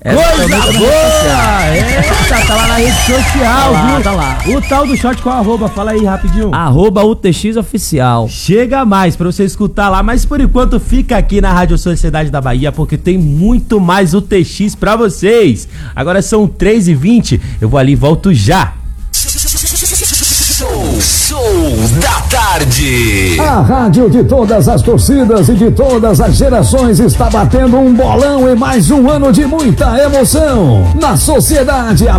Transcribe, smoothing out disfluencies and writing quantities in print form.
Coisa boa! Eita, tá lá na rede social, viu? Tá lá. O tal do short, qual arroba? Fala aí rapidinho. @UTX Oficial. Chega mais pra você escutar lá, mas por enquanto fica aqui na Rádio Sociedade da Bahia, porque tem muito mais UTX pra vocês. Agora são 3h20, eu vou ali e volto já. Show da tarde. A rádio de todas as torcidas e de todas as gerações está batendo um bolão em mais um ano de muita emoção. Na Sociedade, a